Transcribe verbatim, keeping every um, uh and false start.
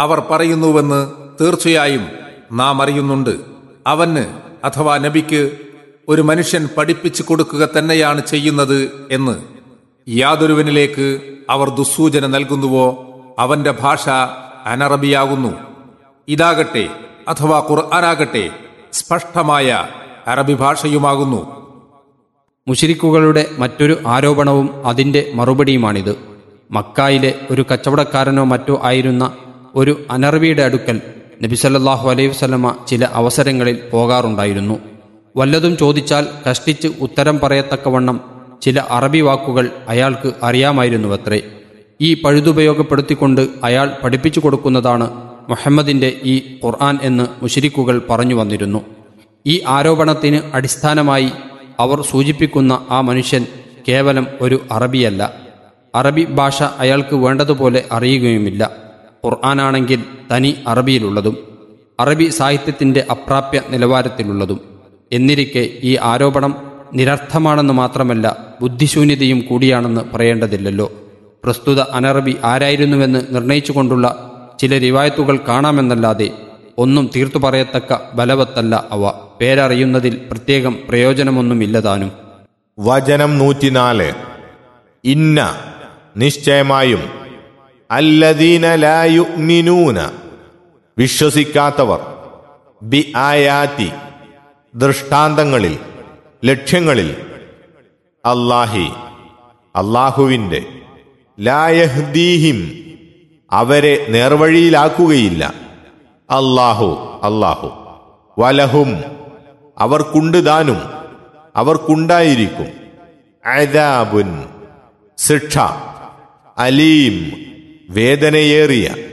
അവർ പറയുന്നുവെന്ന് തീർച്ചയായും നാം അറിയുന്നുണ്ട്. അവന് അഥവാ നബിക്ക് ഒരു മനുഷ്യൻ പഠിപ്പിച്ചു കൊടുക്കുക തന്നെയാണ് ചെയ്യുന്നത് എന്ന്. യാതൊരുവനിലേക്ക് അവർ ദുസ്സൂചന നൽകുന്നുവോ അവന്റെ ഭാഷ അനറബിയാകുന്നു. ഇതാകട്ടെ അഥവാ ഖുർആനാകട്ടെ സ്പഷ്ടമായ അറബി ഭാഷയുമാകുന്നു. മുശ്രിക്കുകളുടെ മറ്റൊരു ആരോപണവും അതിന്റെ മറുപടിയുമാണിത്. മക്കായിലെ ഒരു കച്ചവടക്കാരനോ മറ്റോ ആയിരുന്ന ഒരു അനറബിയുടെ അടുക്കൽ നബി സല്ലല്ലാഹു അലൈഹി വസല്ലമ ചില അവസരങ്ങളിൽ പോകാറുണ്ടായിരുന്നു. വല്ലതും ചോദിച്ചാൽ കഷ്ടിച്ച് ഉത്തരം പറയത്തക്കവണ്ണം ചില അറബി വാക്കുകൾ അയാൾക്ക് അറിയാമായിരുന്നുവത്രേ. ഈ പഴുതുപയോഗപ്പെടുത്തിക്കൊണ്ട് അയാൾ പഠിപ്പിച്ചു കൊടുക്കുന്നതാണ് മുഹമ്മദിന്റെ ഈ ഖുർആൻ എന്ന് മുശ്രിക്കുകൾ പറഞ്ഞു വന്നിരുന്നു. ഈ ആരോപണത്തിന് അടിസ്ഥാനമായി അവർ സൂചിപ്പിക്കുന്ന ആ മനുഷ്യൻ കേവലം ഒരു അറബിയല്ല. അറബി ഭാഷ അയാൾക്ക് വേണ്ടതുപോലെ അറിയുകയുമില്ല. ഖുർആനാണെങ്കിൽ തനി അറബിയിലുള്ളതും അറബി സാഹിത്യത്തിന്റെ അപ്രാപ്യ നിലവാരത്തിലുള്ളതും. എന്നിരിക്കെ ഈ ആരോപണം നിരർത്ഥമാണെന്ന് മാത്രമല്ല ബുദ്ധിശൂന്യതയും കൂടിയാണെന്ന് പറയേണ്ടതില്ലല്ലോ. പ്രസ്തുത അനറബി ആരായിരുന്നുവെന്ന് നിർണയിച്ചുകൊണ്ടുള്ള ചില റിവായത്തുകൾ കാണാമെന്നല്ലാതെ ഒന്നും തീർത്തു പറയത്തക്ക ബലവത്തല്ല അവ. പേരറിയുന്നതിൽ പ്രത്യേകം പ്രയോജനമൊന്നുമില്ലതാനും. വചനം നൂറ്റിനാല്. ഇന്ന നിശ്ചയമായും അല്ലദീന ലാ യുഅ്മിനൂന വിശ്വസിക്കാത്തവർ ബി ആയാതി ദൃഷ്ടാന്തങ്ങളിൽ ലക്ഷ്യങ്ങളിൽ അല്ലാഹി അല്ലാഹുവിൻ്റെ ലാ യഹ്ദീഹിം അവരെ നേർവഴിയിലാക്കുകയില്ല അല്ലാഹു അല്ലാഹു വലഹും അവർക്കുണ്ട് ദാനും അവർക്കുണ്ടായിരിക്കും അദാബുൻ ശിക്ഷ അലീം വേദനയേറിയ